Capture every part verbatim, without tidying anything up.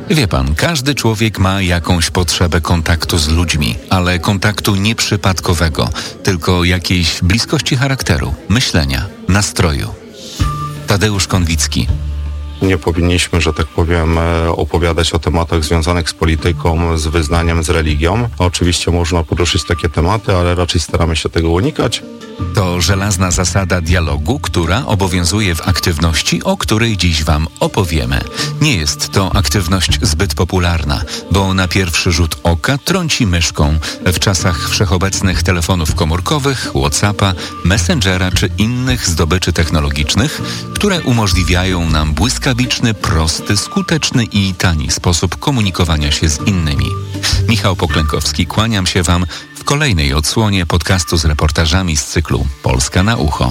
Wie pan, każdy człowiek ma jakąś potrzebę kontaktu z ludźmi, ale kontaktu nieprzypadkowego, tylko jakiejś bliskości charakteru, myślenia, nastroju. Tadeusz Konwicki. Nie powinniśmy, że tak powiem, opowiadać o tematach związanych z polityką, z wyznaniem, z religią. Oczywiście można poruszyć takie tematy, ale raczej staramy się tego unikać. To żelazna zasada dialogu, która obowiązuje w aktywności, o której dziś wam opowiemy. Nie jest to aktywność zbyt popularna, bo na pierwszy rzut oka trąci myszką w czasach wszechobecnych telefonów komórkowych, WhatsAppa, Messengera czy innych zdobyczy technologicznych, które umożliwiają nam błyskawiczny, prosty, skuteczny i tani sposób komunikowania się z innymi. Michał Poklękowski, kłaniam się wam w kolejnej odsłonie podcastu z reportażami z cyklu Polska na ucho.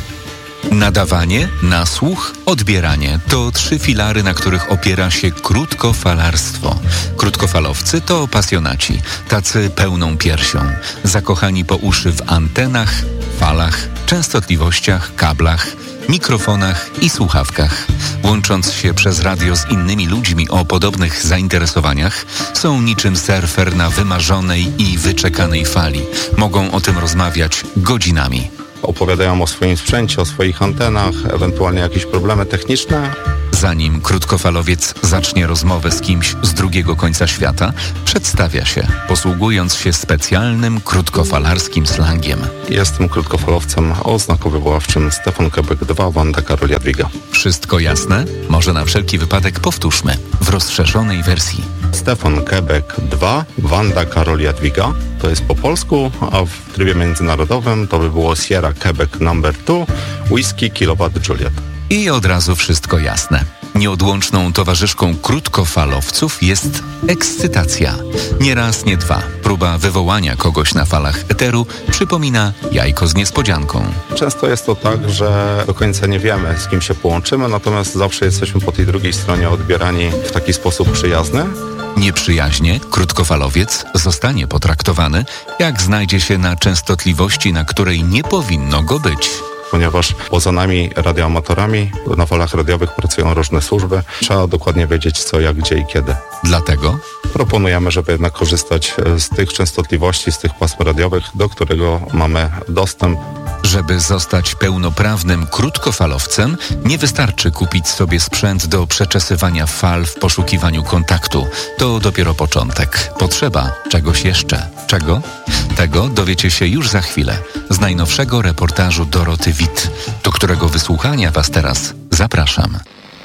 Nadawanie, nasłuch, odbieranie to trzy filary, na których opiera się krótkofalarstwo. Krótkofalowcy to pasjonaci, tacy pełną piersią, zakochani po uszy w antenach, falach, częstotliwościach, kablach, mikrofonach i słuchawkach. Łącząc się przez radio z innymi ludźmi o podobnych zainteresowaniach, są niczym surfer na wymarzonej i wyczekanej fali. Mogą o tym rozmawiać godzinami. Opowiadają o swoim sprzęcie, o swoich antenach, ewentualnie jakieś problemy techniczne. Zanim krótkofalowiec zacznie rozmowę z kimś z drugiego końca świata, przedstawia się, posługując się specjalnym krótkofalarskim slangiem. Jestem krótkofalowcem o znaku wywoławczym Stefan Kebek dwa, Wanda Karol Jadwiga. Wszystko jasne? Może na wszelki wypadek powtórzmy w rozszerzonej wersji. Stefan Kebek dwa, Wanda Karol Jadwiga. To jest po polsku, a w trybie międzynarodowym to by było Sierra Quebec number two, Whiskey Kilowatt Juliet. I od razu wszystko jasne. Nieodłączną towarzyszką krótkofalowców jest ekscytacja. Nie raz, nie dwa. Próba wywołania kogoś na falach eteru przypomina jajko z niespodzianką. Często jest to tak, że do końca nie wiemy, z kim się połączymy, natomiast zawsze jesteśmy po tej drugiej stronie odbierani w taki sposób przyjazny. Nieprzyjaźnie krótkofalowiec zostanie potraktowany, jak znajdzie się na częstotliwości, na której nie powinno go być. Ponieważ poza nami radioamatorami na falach radiowych pracują różne służby. Trzeba dokładnie wiedzieć co, jak, gdzie i kiedy. Dlatego proponujemy, żeby jednak korzystać z tych częstotliwości, z tych pasm radiowych, do którego mamy dostęp. Żeby zostać pełnoprawnym krótkofalowcem, nie wystarczy kupić sobie sprzęt do przeczesywania fal w poszukiwaniu kontaktu. To dopiero początek. Potrzeba czegoś jeszcze. Czego? Tego dowiecie się już za chwilę z najnowszego reportażu Doroty Witt, do którego wysłuchania was teraz zapraszam.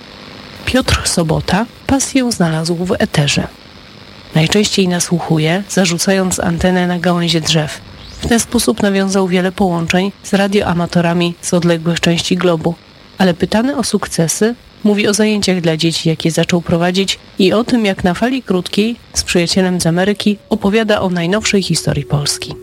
Piotr Sobota pasję znalazł w eterze. Najczęściej nasłuchuje, zarzucając antenę na gałęzie drzew. W ten sposób nawiązał wiele połączeń z radioamatorami z odległych części globu. Ale pytany o sukcesy, mówi o zajęciach dla dzieci, jakie zaczął prowadzić i o tym, jak na fali krótkiej z przyjacielem z Ameryki opowiada o najnowszej historii Polski.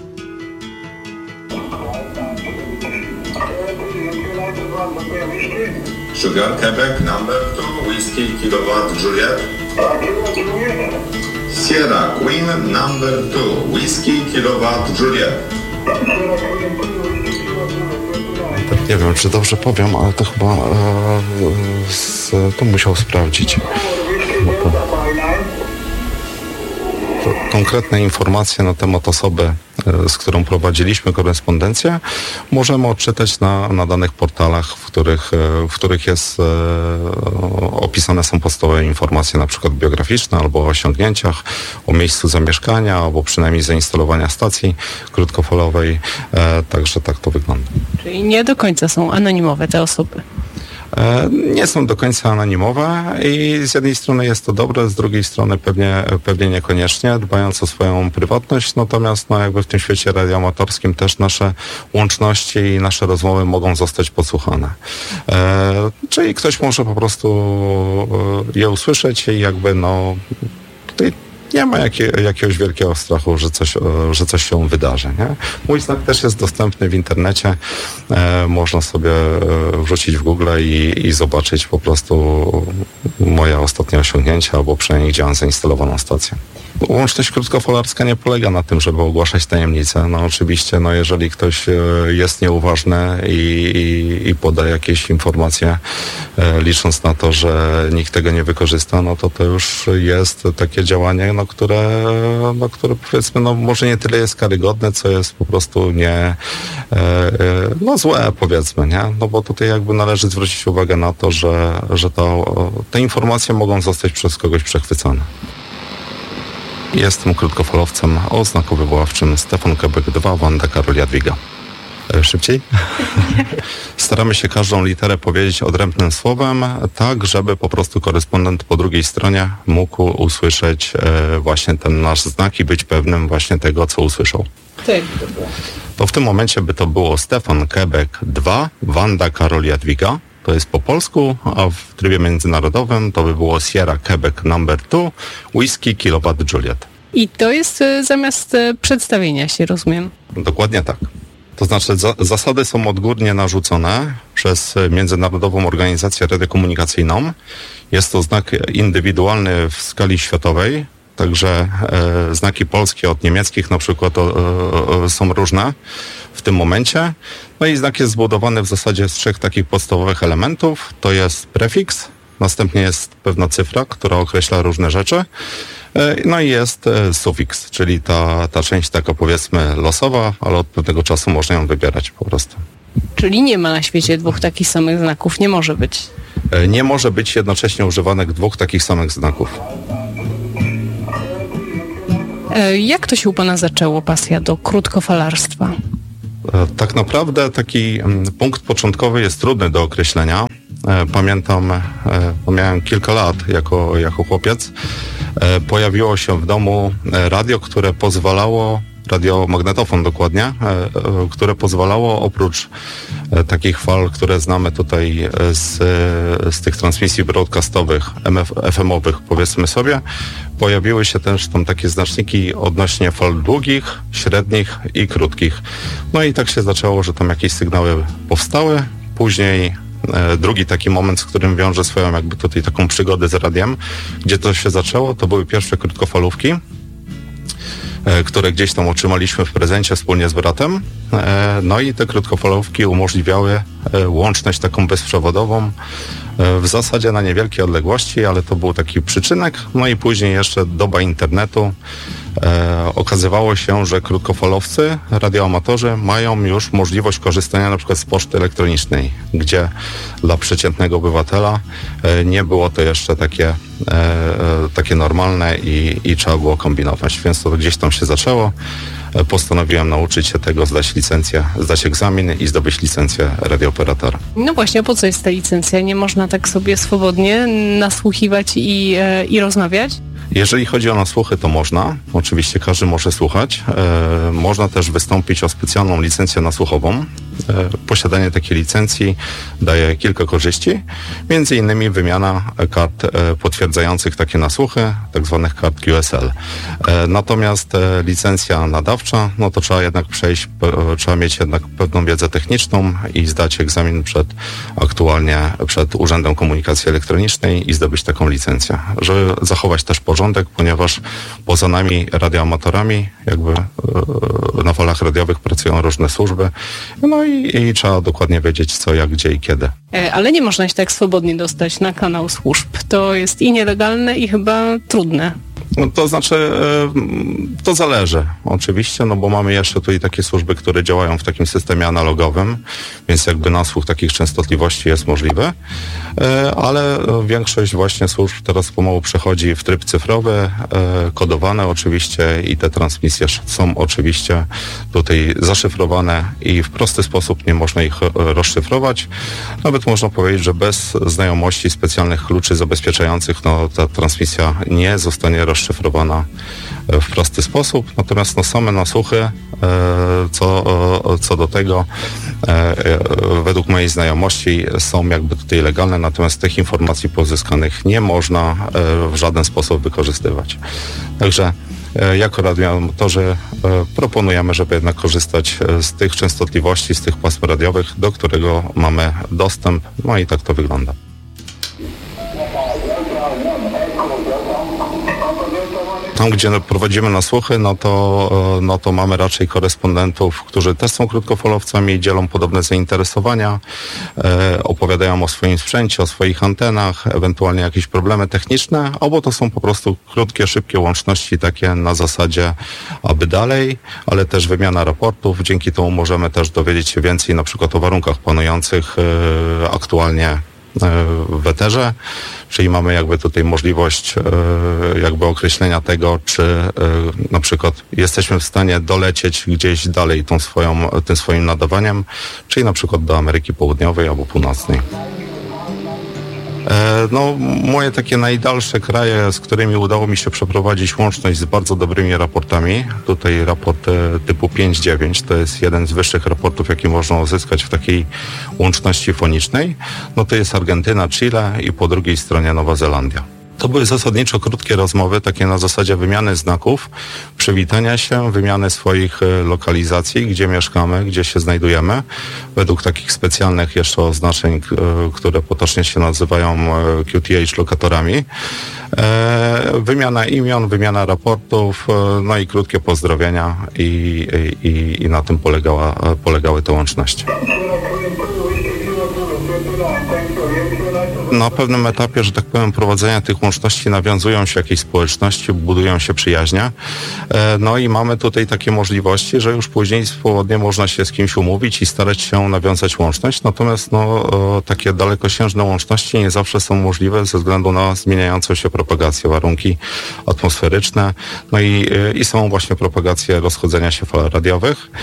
Sugar Quebec number two, Whiskey Kilowatt Juliet. Sierra Queen number two, Whiskey Kilowatt Juliet. Nie wiem, czy dobrze powiem, ale to chyba e, z, to musiał sprawdzić. Konkretne informacje na temat osoby, z którą prowadziliśmy korespondencję, możemy odczytać na, na danych portalach, w których, w których jest e, opisane są podstawowe informacje, na przykład biograficzne, albo o osiągnięciach, o miejscu zamieszkania, albo przynajmniej zainstalowania stacji krótkofalowej. E, także tak to wygląda. Czyli nie do końca są anonimowe te osoby. Nie są do końca anonimowe i z jednej strony jest to dobre, z drugiej strony pewnie, pewnie niekoniecznie, dbając o swoją prywatność, natomiast no jakby w tym świecie radioamatorskim też nasze łączności i nasze rozmowy mogą zostać podsłuchane. E, czyli ktoś może po prostu je usłyszeć i jakby no tutaj nie ma jakie, jakiegoś wielkiego strachu, że coś, że coś się wydarzy. Nie? Mój znak też jest dostępny w internecie. E, można sobie wrzucić w Google i, i zobaczyć po prostu moje ostatnie osiągnięcia, albo przynajmniej gdzie mam zainstalowaną stację. Łączność krótkofalarska nie polega na tym, żeby ogłaszać tajemnice. No oczywiście, no jeżeli ktoś jest nieuważny i, i, i poda jakieś informacje, e, licząc na to, że nikt tego nie wykorzysta, no to to już jest takie działanie, no które, no, które powiedzmy, no może nie tyle jest karygodne, co jest po prostu nie, e, e, no złe, powiedzmy, nie? No bo tutaj jakby należy zwrócić uwagę na to, że, że to, te informacje mogą zostać przez kogoś przechwycone. Jestem krótkofalowcem o znaku wywoławczym Stefan Quebec dwa, Wanda Karol Jadwiga. E, szybciej? Staramy się każdą literę powiedzieć odrębnym słowem, tak żeby po prostu korespondent po drugiej stronie mógł usłyszeć e, właśnie ten nasz znak i być pewnym właśnie tego, co usłyszał. Tak, to było. To w tym momencie by to było Stefan Quebec dwa, Wanda Karol Jadwiga. To jest po polsku, a w trybie międzynarodowym to by było Sierra Quebec number two, Whiskey Kilowatt Juliet. I to jest y, zamiast y, przedstawienia się, rozumiem. Dokładnie tak. To znaczy za, zasady są odgórnie narzucone przez Międzynarodową Organizację Radiokomunikacyjną. Jest to znak indywidualny w skali światowej, także e, znaki polskie od niemieckich na przykład o, o, o, są różne w tym momencie. No i znak jest zbudowany w zasadzie z trzech takich podstawowych elementów. To jest prefiks, następnie jest pewna cyfra, która określa różne rzeczy. E, no i jest e, sufiks, czyli ta, ta część taka powiedzmy losowa, ale od pewnego czasu można ją wybierać po prostu. Czyli nie ma na świecie dwóch takich samych znaków, nie może być. E, nie może być jednocześnie używanych dwóch takich samych znaków. Jak to się u Pana zaczęło, pasja do krótkofalarstwa? Tak naprawdę taki punkt początkowy jest trudny do określenia. Pamiętam, bo miałem kilka lat jako, jako chłopiec. Pojawiło się w domu radio, które pozwalało, radiomagnetofon dokładnie, które pozwalało oprócz takich fal, które znamy tutaj z, z tych transmisji broadcastowych, F M-owych powiedzmy sobie, pojawiły się też tam takie znaczniki odnośnie fal długich, średnich i krótkich. No i tak się zaczęło, że tam jakieś sygnały powstały. Później e, drugi taki moment, z którym wiąże swoją jakby tutaj taką przygodę z radiem, gdzie to się zaczęło, to były pierwsze krótkofalówki, e, które gdzieś tam otrzymaliśmy w prezencie wspólnie z bratem. E, no i te krótkofalówki umożliwiały e, łączność taką bezprzewodową, w zasadzie na niewielkie odległości, ale to był taki przyczynek. No i później jeszcze doba internetu. E, okazywało się, że krótkofalowcy, radioamatorzy mają już możliwość korzystania na przykład z poczty elektronicznej, gdzie dla przeciętnego obywatela e, nie było to jeszcze takie, e, takie normalne i, i trzeba było kombinować. Więc to gdzieś tam się zaczęło. Postanowiłem nauczyć się tego, zdać licencję, zdać egzamin i zdobyć licencję radiooperatora. No właśnie, a po co jest ta licencja? Nie można tak sobie swobodnie nasłuchiwać i, e, i rozmawiać? Jeżeli chodzi o nasłuchy, to można. Oczywiście każdy może słuchać. E, można też wystąpić o specjalną licencję nasłuchową. E, posiadanie takiej licencji daje kilka korzyści. Między innymi wymiana kart e, potwierdzających takie nasłuchy, tak zwanych kart Q S L. E, natomiast e, licencja nadawcza, no to trzeba jednak przejść, e, trzeba mieć jednak pewną wiedzę techniczną i zdać egzamin przed aktualnie przed Urzędem Komunikacji Elektronicznej i zdobyć taką licencję, żeby zachować też porządek, ponieważ poza nami radioamatorami jakby e, na falach radiowych pracują różne służby, no i, i trzeba dokładnie wiedzieć co, jak, gdzie i kiedy. E, ale nie można się tak swobodnie dostać na kanał służb. To jest i nielegalne i chyba trudne. No, to znaczy, to zależy oczywiście, no bo mamy jeszcze tutaj takie służby, które działają w takim systemie analogowym, więc jakby nasłuch takich częstotliwości jest możliwy, ale większość właśnie służb teraz pomału przechodzi w tryb cyfrowy, kodowane oczywiście i te transmisje są oczywiście tutaj zaszyfrowane i w prosty sposób nie można ich rozszyfrować. Nawet można powiedzieć, że bez znajomości specjalnych kluczy zabezpieczających, no ta transmisja nie zostanie rozszyfrowana szyfrowana w prosty sposób, natomiast no, same nasłuchy co, co do tego według mojej znajomości są jakby tutaj legalne, natomiast tych informacji pozyskanych nie można w żaden sposób wykorzystywać. Także jako radioamatorzy proponujemy, żeby jednak korzystać z tych częstotliwości, z tych pasm radiowych, do którego mamy dostęp, no i tak to wygląda. Tam, gdzie prowadzimy nasłuchy, no to, no to mamy raczej korespondentów, którzy też są krótkofalowcami, dzielą podobne zainteresowania, e, opowiadają o swoim sprzęcie, o swoich antenach, ewentualnie jakieś problemy techniczne, albo to są po prostu krótkie, szybkie łączności takie na zasadzie aby dalej, ale też wymiana raportów. Dzięki temu możemy też dowiedzieć się więcej na przykład o warunkach panujących e, aktualnie w eterze, czyli mamy jakby tutaj możliwość jakby określenia tego, czy na przykład jesteśmy w stanie dolecieć gdzieś dalej tą swoją, tym swoim nadawaniem, czyli na przykład do Ameryki Południowej albo Północnej. No, moje takie najdalsze kraje, z którymi udało mi się przeprowadzić łączność z bardzo dobrymi raportami. Tutaj raport typu pięć dziewięć to jest jeden z wyższych raportów, jaki można uzyskać w takiej łączności fonicznej. No to jest Argentyna, Chile i po drugiej stronie Nowa Zelandia. To były zasadniczo krótkie rozmowy, takie na zasadzie wymiany znaków, przywitania się, wymiany swoich lokalizacji, gdzie mieszkamy, gdzie się znajdujemy, według takich specjalnych jeszcze oznaczeń, które potocznie się nazywają Q T H lokatorami. Wymiana imion, wymiana raportów, no i krótkie pozdrowienia i, i, i na tym polegała, polegały te łączności. Na pewnym etapie, że tak powiem, prowadzenia tych łączności nawiązują się jakieś społeczności, budują się przyjaźnie. No i mamy tutaj takie możliwości, że już później swobodnie można się z kimś umówić i starać się nawiązać łączność. Natomiast no, takie dalekosiężne łączności nie zawsze są możliwe ze względu na zmieniającą się propagację, warunki atmosferyczne, no i, i samą właśnie propagację rozchodzenia się fal radiowych.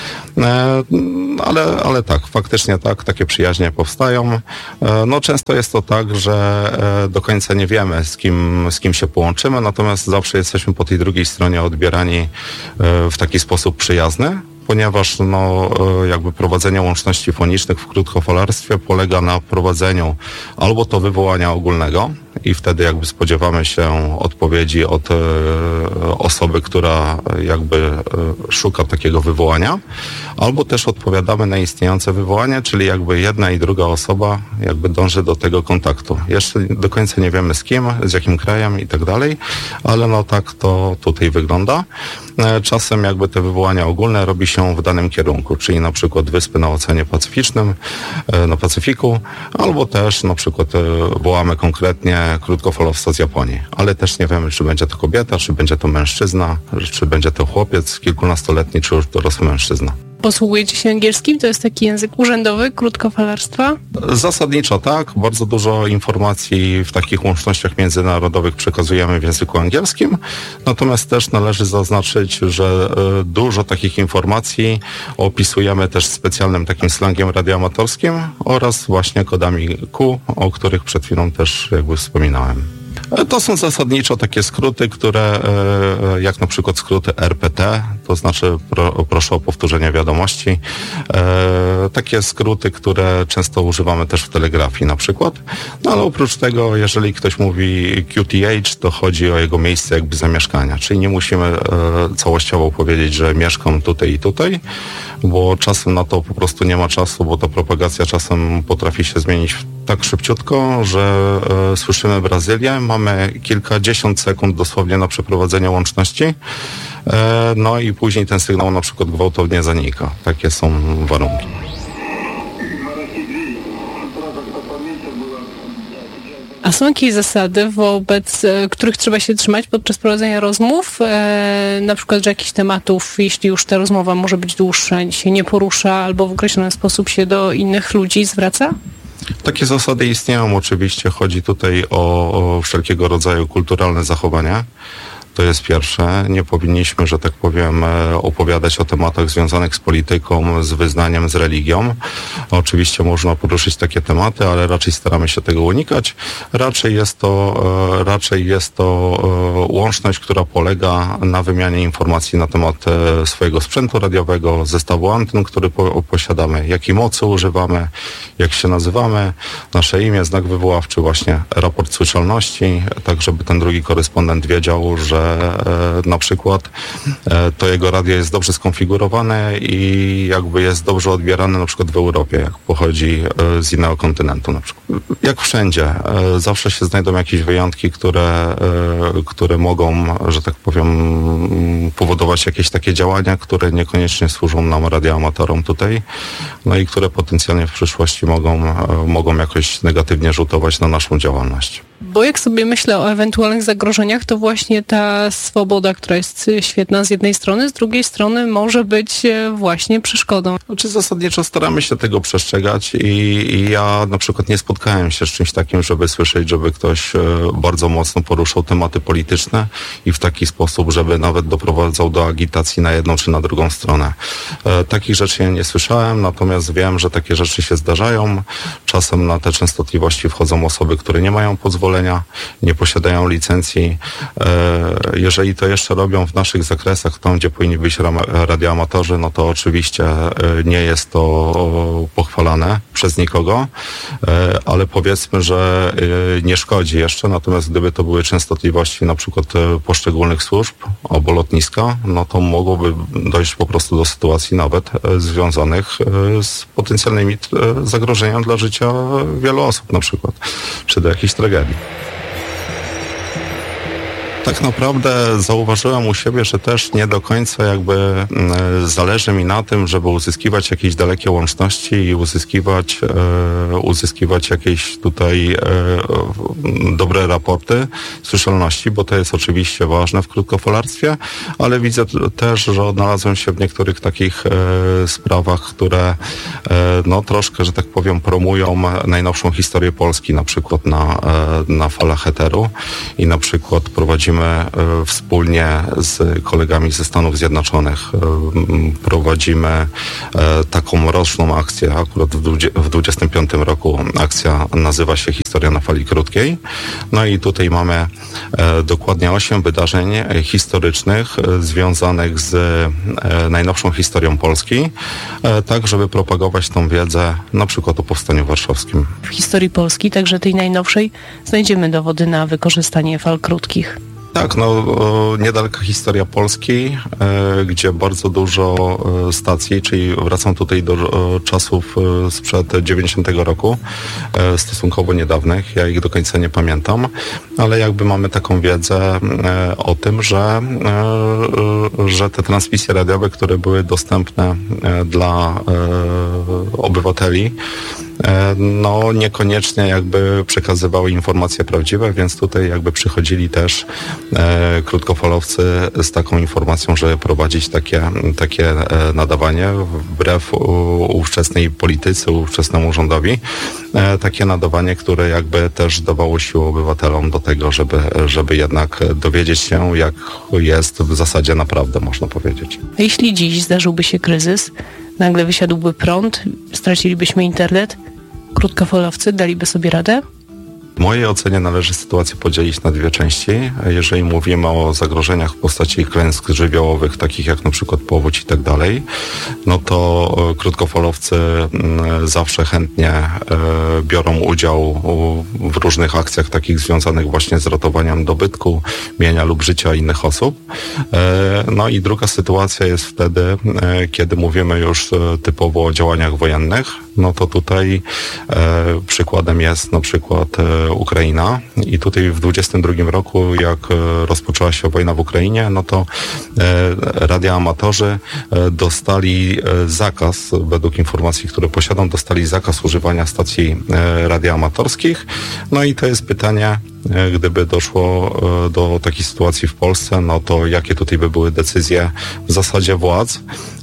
Ale, ale tak, faktycznie tak, takie przyjaźnie powstają. No często jest to tak, że do końca nie wiemy, z kim, z kim się połączymy, natomiast zawsze jesteśmy po tej drugiej stronie odbierani w taki sposób przyjazny, ponieważ no, jakby prowadzenie łączności fonicznych w krótkofalarstwie polega na prowadzeniu albo to wywołania ogólnego i wtedy jakby spodziewamy się odpowiedzi od e, osoby, która jakby e, szuka takiego wywołania, albo też odpowiadamy na istniejące wywołanie, czyli jakby jedna i druga osoba jakby dąży do tego kontaktu. Jeszcze do końca nie wiemy z kim, z jakim krajem i tak dalej, ale no tak to tutaj wygląda. E, czasem jakby te wywołania ogólne robi się w danym kierunku, czyli na przykład wyspy na Oceanie Pacyficznym, e, na Pacyfiku, albo też na przykład e, wołamy konkretnie krótkofalowca z Japonii, ale też nie wiemy, czy będzie to kobieta, czy będzie to mężczyzna, czy będzie to chłopiec kilkunastoletni, czy już dorosły mężczyzna. Posługujecie się angielskim? To jest taki język urzędowy krótkofalarstwa? Zasadniczo tak. Bardzo dużo informacji w takich łącznościach międzynarodowych przekazujemy w języku angielskim. Natomiast też należy zaznaczyć, że dużo takich informacji opisujemy też specjalnym takim slangiem radioamatorskim oraz właśnie kodami Q, o których przed chwilą też jakby wspominałem. To są zasadniczo takie skróty, które jak na przykład skróty R P T, to znaczy pro, proszę o powtórzenie wiadomości. E, takie skróty, które często używamy też w telegrafii na przykład. No ale oprócz tego, jeżeli ktoś mówi Q T H, to chodzi o jego miejsce jakby zamieszkania, czyli nie musimy e, całościowo powiedzieć, że mieszkam tutaj i tutaj, bo czasem na to po prostu nie ma czasu, bo ta propagacja czasem potrafi się zmienić tak szybciutko, że e, słyszymy Brazylię, mamy kilkadziesiąt sekund dosłownie na przeprowadzenie łączności, e, no i później ten sygnał na przykład gwałtownie zanika. Takie są warunki. A są jakieś zasady, wobec których trzeba się trzymać podczas prowadzenia rozmów? E, na przykład, że jakichś tematów, jeśli już ta rozmowa może być dłuższa, się nie porusza albo w określony sposób się do innych ludzi zwraca? Takie zasady istnieją oczywiście. Chodzi tutaj o, o wszelkiego rodzaju kulturalne zachowania. To jest pierwsze. Nie powinniśmy, że tak powiem, opowiadać o tematach związanych z polityką, z wyznaniem, z religią. Oczywiście można poruszyć takie tematy, ale raczej staramy się tego unikać. Raczej jest to, raczej jest to łączność, która polega na wymianie informacji na temat swojego sprzętu radiowego, zestawu anten, który po, posiadamy, jakiej mocy używamy, jak się nazywamy, nasze imię, znak wywoławczy, właśnie raport słyszalności, tak żeby ten drugi korespondent wiedział, że na przykład to jego radio jest dobrze skonfigurowane i jakby jest dobrze odbierane na przykład w Europie, jak pochodzi z innego kontynentu na przykład. Jak wszędzie, zawsze się znajdą jakieś wyjątki, które, które mogą, że tak powiem, powodować jakieś takie działania, które niekoniecznie służą nam radioamatorom tutaj, no i które potencjalnie w przyszłości mogą, mogą jakoś negatywnie rzutować na naszą działalność. Bo jak sobie myślę o ewentualnych zagrożeniach, to właśnie ta swoboda, która jest świetna z jednej strony, z drugiej strony może być właśnie przeszkodą. Znaczy zasadniczo staramy się tego przestrzegać i, i ja na przykład nie spotkałem się z czymś takim, żeby słyszeć, żeby ktoś bardzo mocno poruszał tematy polityczne i w taki sposób, żeby nawet doprowadzał do agitacji na jedną czy na drugą stronę. E, takich rzeczy ja nie słyszałem, natomiast wiem, że takie rzeczy się zdarzają. Czasem na te częstotliwości wchodzą osoby, które nie mają pozwolenia, nie posiadają licencji. E, jeżeli to jeszcze robią w naszych zakresach, tam gdzie powinni być radioamatorzy, no to oczywiście e, nie jest to pochwalane przez nikogo, e, ale powiedzmy, że e, nie szkodzi jeszcze, natomiast gdyby to były częstotliwości na przykład e, poszczególnych służb albo lotniska, no to mogłoby dojść po prostu do sytuacji nawet e, związanych e, z potencjalnymi e, zagrożeniami dla życia wielu osób na przykład, czy do jakiejś tragedii. Tak naprawdę zauważyłem u siebie, że też nie do końca jakby zależy mi na tym, żeby uzyskiwać jakieś dalekie łączności i uzyskiwać, e, uzyskiwać jakieś tutaj e, dobre raporty słyszalności, bo to jest oczywiście ważne w krótkofalarstwie, ale widzę też, że odnalazłem się w niektórych takich e, sprawach, które e, no troszkę, że tak powiem, promują najnowszą historię Polski, na przykład na, e, na falach eteru i na przykład prowadzimy wspólnie z kolegami ze Stanów Zjednoczonych prowadzimy taką roczną akcję, akurat w dwudziestym piątym roku akcja nazywa się Historia na fali krótkiej. No i tutaj mamy dokładnie osiem wydarzeń historycznych związanych z najnowszą historią Polski, tak żeby propagować tą wiedzę na przykład o Powstaniu Warszawskim. W historii Polski, także tej najnowszej, znajdziemy dowody na wykorzystanie fal krótkich. Tak, no niedaleka historia Polski, e, gdzie bardzo dużo e, stacji, czyli wracam tutaj do e, czasów e, sprzed dziewięćdziesiątego roku, e, stosunkowo niedawnych, ja ich do końca nie pamiętam, ale jakby mamy taką wiedzę e, o tym, że, e, że te transmisje radiowe, które były dostępne e, dla e, obywateli, e, no niekoniecznie jakby przekazywały informacje prawdziwe, więc tutaj jakby przychodzili też E, krótkofalowcy z taką informacją, żeby prowadzić takie, takie e, nadawanie wbrew u, ówczesnej polityce, ówczesnemu rządowi. E, takie nadawanie, które jakby też dawało siłę obywatelom do tego, żeby, żeby jednak dowiedzieć się, jak jest w zasadzie naprawdę, można powiedzieć. A jeśli dziś zdarzyłby się kryzys, nagle wysiadłby prąd, stracilibyśmy internet, krótkofalowcy daliby sobie radę? W mojej ocenie należy sytuację podzielić na dwie części. Jeżeli mówimy o zagrożeniach w postaci klęsk żywiołowych, takich jak na przykład powódź i tak dalej, no to krótkofalowcy zawsze chętnie biorą udział w różnych akcjach takich związanych właśnie z ratowaniem dobytku, mienia lub życia innych osób. No i druga sytuacja jest wtedy, kiedy mówimy już typowo o działaniach wojennych, no to tutaj przykładem jest na przykład Ukraina i tutaj w dwudziestym drugim roku, jak rozpoczęła się wojna w Ukrainie, no to radioamatorzy dostali zakaz, według informacji, które posiadam, dostali zakaz używania stacji radioamatorskich. No i to jest pytanie, gdyby doszło do takiej sytuacji w Polsce, no to jakie tutaj by były decyzje w zasadzie władz,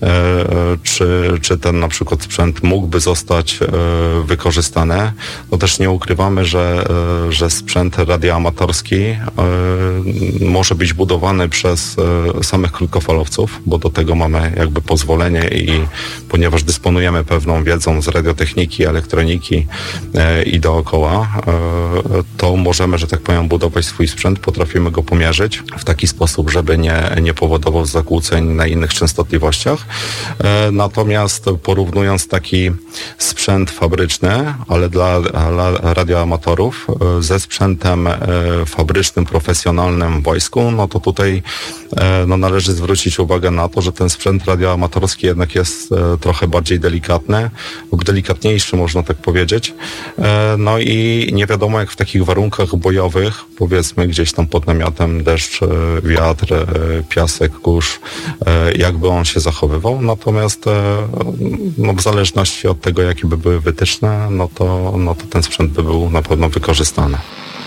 czy, czy ten na przykład sprzęt mógłby zostać wykorzystany. No też nie ukrywamy, że, że sprzęt radioamatorski może być budowany przez samych krótkofalowców, bo do tego mamy jakby pozwolenie i ponieważ dysponujemy pewną wiedzą z radiotechniki, elektroniki i dookoła, to możemy, że tak tak powiem, budować swój sprzęt, potrafimy go pomierzyć w taki sposób, żeby nie, nie powodował zakłóceń na innych częstotliwościach. Natomiast porównując taki sprzęt fabryczny, ale dla, dla radioamatorów ze sprzętem fabrycznym, profesjonalnym w wojsku, no to tutaj no, należy zwrócić uwagę na to, że ten sprzęt radioamatorski jednak jest trochę bardziej delikatny lub delikatniejszy, można tak powiedzieć. No i nie wiadomo, jak w takich warunkach bojowych, powiedzmy gdzieś tam pod namiotem, deszcz, wiatr, piasek, kurz, jakby on się zachowywał. Natomiast no, w zależności od tego, jakie by były wytyczne, no to, no to ten sprzęt by był na pewno wykorzystany.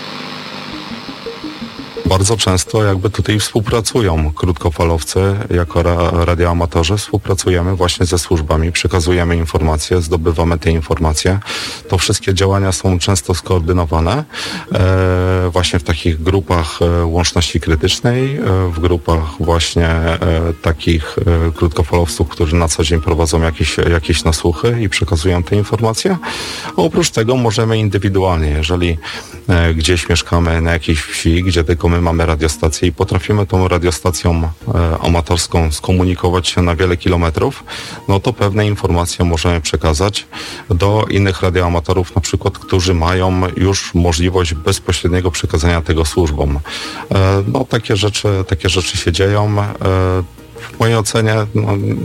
Bardzo często jakby tutaj współpracują krótkofalowcy jako ra- radioamatorzy, współpracujemy właśnie ze służbami, przekazujemy informacje, zdobywamy te informacje. To wszystkie działania są często skoordynowane e, właśnie w takich grupach e, łączności krytycznej, e, w grupach właśnie e, takich e, krótkofalowców, którzy na co dzień prowadzą jakieś, jakieś nasłuchy i przekazują te informacje. A oprócz tego możemy indywidualnie, jeżeli e, gdzieś mieszkamy na jakiejś wsi, gdzie tylko my mamy radiostację i potrafimy tą radiostacją e, amatorską skomunikować się na wiele kilometrów, no to pewne informacje możemy przekazać do innych radioamatorów, na przykład, którzy mają już możliwość bezpośredniego przekazania tego służbom. E, no takie rzeczy, takie rzeczy się dzieją. E, w mojej ocenie no,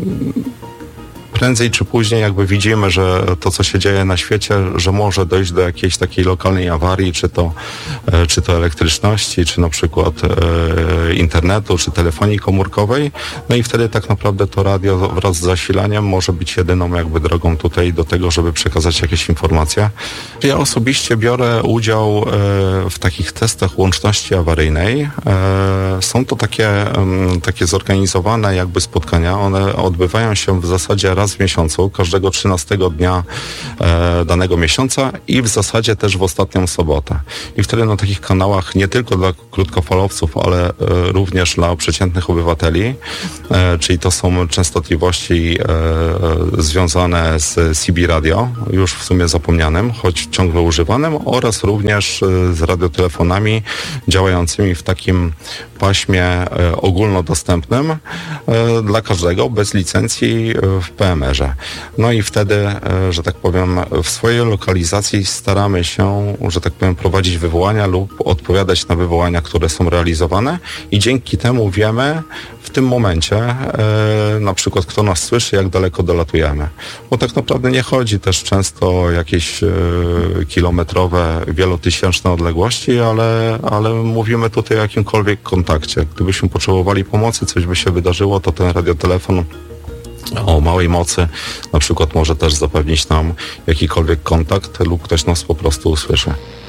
prędzej czy później jakby widzimy, że to, co się dzieje na świecie, że może dojść do jakiejś takiej lokalnej awarii, czy to, czy to elektryczności, czy na przykład e, internetu, czy telefonii komórkowej. No i wtedy tak naprawdę to radio wraz z zasilaniem może być jedyną jakby drogą tutaj do tego, żeby przekazać jakieś informacje. Ja osobiście biorę udział e, w takich testach łączności awaryjnej. E, są to takie, um, takie zorganizowane jakby spotkania. One odbywają się w zasadzie raz w miesiącu, każdego trzynastego dnia e, danego miesiąca i w zasadzie też w ostatnią sobotę. I wtedy na takich kanałach nie tylko dla krótkofalowców, ale e, również dla przeciętnych obywateli, e, czyli to są częstotliwości e, związane z C B radio, już w sumie zapomnianym, choć ciągle używanym, oraz również e, z radiotelefonami działającymi w takim paśmie e, ogólnodostępnym e, dla każdego, bez licencji e, w P M R-ze. No i wtedy, e, że tak powiem, w swojej lokalizacji staramy się, że tak powiem, prowadzić wywołania lub odpowiadać na wywołania, które są realizowane i dzięki temu wiemy w tym momencie e, na przykład kto nas słyszy, jak daleko dolatujemy. Bo tak naprawdę nie chodzi też często o jakieś e, kilometrowe, wielotysięczne odległości, ale, ale mówimy tutaj o jakimkolwiek kontakcie. Gdybyśmy potrzebowali pomocy, coś by się wydarzyło, to ten radiotelefon o małej mocy na przykład może też zapewnić nam jakikolwiek kontakt lub ktoś nas po prostu usłyszy.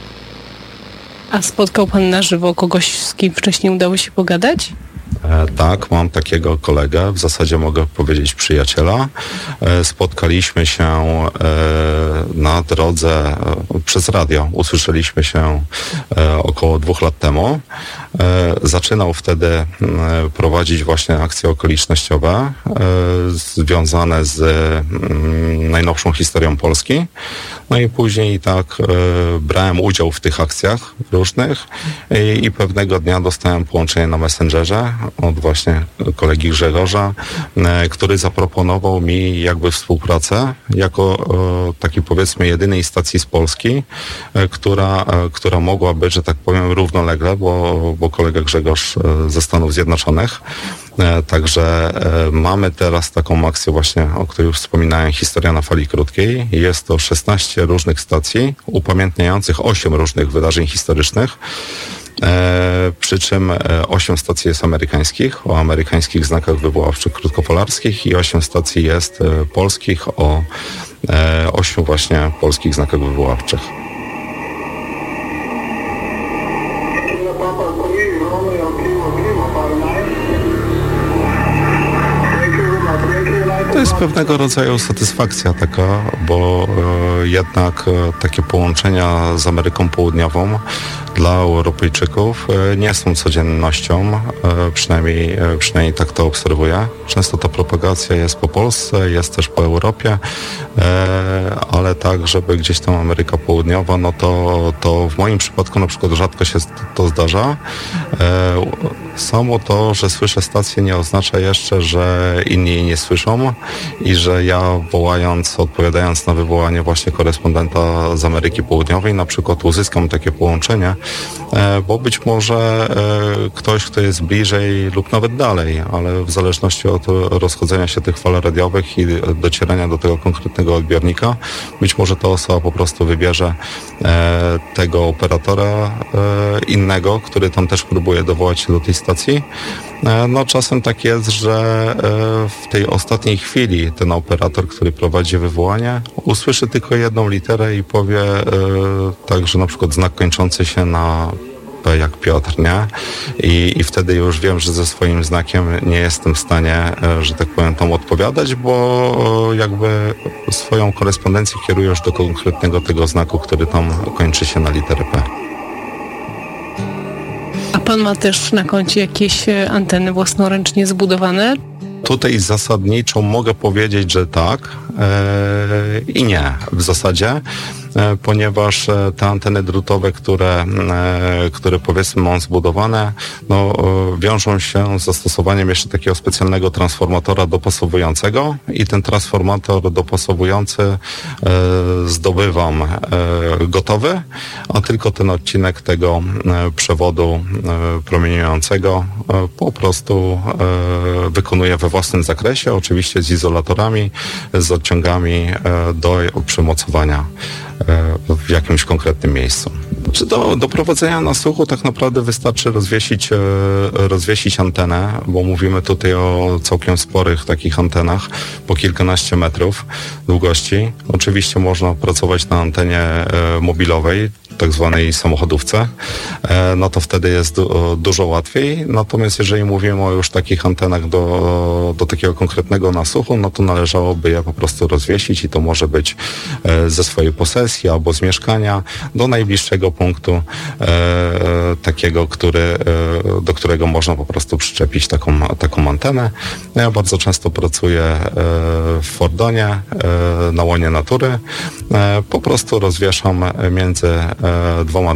A spotkał pan na żywo kogoś, z kim wcześniej udało się pogadać? E, tak, mam takiego kolegę, w zasadzie mogę powiedzieć przyjaciela. E, spotkaliśmy się e, na drodze e, przez radio. Usłyszeliśmy się e, około dwóch lat temu. E, zaczynał wtedy e, prowadzić właśnie akcje okolicznościowe e, związane z m, najnowszą historią Polski. No i później tak e, brałem udział w tych akcjach różnych i, i pewnego dnia dostałem połączenie na Messengerze od właśnie kolegi Grzegorza, e, który zaproponował mi jakby współpracę jako e, takiej powiedzmy jedynej stacji z Polski, e, która, e, która mogłaby, że tak powiem, równolegle, bo, bo kolega Grzegorz e, ze Stanów Zjednoczonych. E, także e, mamy teraz taką akcję właśnie, o której już wspominałem, Historia na fali krótkiej. Jest to szesnaście różnych stacji upamiętniających osiem różnych wydarzeń historycznych. E, przy czym osiem stacji jest amerykańskich, o amerykańskich znakach wywoławczych krótkofalarskich i osiem stacji jest e, polskich o e, ośmiu właśnie polskich znakach wywoławczych. To jest pewnego rodzaju satysfakcja taka, bo e, jednak e, takie połączenia z Ameryką Południową dla Europejczyków nie są codziennością, przynajmniej, przynajmniej tak to obserwuję. Często ta propagacja jest po Polsce, jest też po Europie, ale tak, żeby gdzieś tam Ameryka Południowa, no to, to w moim przypadku na przykład rzadko się to zdarza. Samo to, że słyszę stację, nie oznacza jeszcze, że inni jej nie słyszą i że ja wołając, odpowiadając na wywołanie właśnie korespondenta z Ameryki Południowej, na przykład uzyskam takie połączenie, bo być może ktoś, kto jest bliżej lub nawet dalej, ale w zależności od rozchodzenia się tych fal radiowych i docierania do tego konkretnego odbiornika, być może ta osoba po prostu wybierze tego operatora innego, który tam też próbuje dowołać się do tej stacji. No czasem tak jest, że w tej ostatniej chwili ten operator, który prowadzi wywołanie, usłyszy tylko jedną literę i powie tak, że na przykład znak kończący się na P jak Piotr, nie? I, I wtedy już wiem, że ze swoim znakiem nie jestem w stanie, że tak powiem, tam odpowiadać, bo jakby swoją korespondencję kierujesz do konkretnego tego znaku, który tam kończy się na literę P. A pan ma też na koncie jakieś anteny własnoręcznie zbudowane? Tutaj zasadniczo mogę powiedzieć, że tak e, i nie w zasadzie, e, ponieważ te anteny drutowe, które, e, które powiedzmy mam zbudowane, no, e, wiążą się z zastosowaniem jeszcze takiego specjalnego transformatora dopasowującego i ten transformator dopasowujący e, zdobywam e, gotowy, a tylko ten odcinek tego e, przewodu e, promieniującego e, po prostu e, wykonuję we własnym zakresie, oczywiście z izolatorami, z odciągami do przymocowania w jakimś konkretnym miejscu. Czy do, do prowadzenia na słuchu tak naprawdę wystarczy rozwiesić, rozwiesić antenę, bo mówimy tutaj o całkiem sporych takich antenach, po kilkanaście metrów długości. Oczywiście można pracować na antenie mobilowej, tak zwanej samochodówce, no to wtedy jest du- dużo łatwiej. Natomiast jeżeli mówimy o już takich antenach do, do takiego konkretnego nasłuchu, no to należałoby je po prostu rozwiesić i to może być ze swojej posesji albo z mieszkania do najbliższego punktu e, takiego, który, e, do którego można po prostu przyczepić taką, taką antenę. Ja bardzo często pracuję e, w Fordonie, e, na łonie natury. E, po prostu rozwieszam między e, dwoma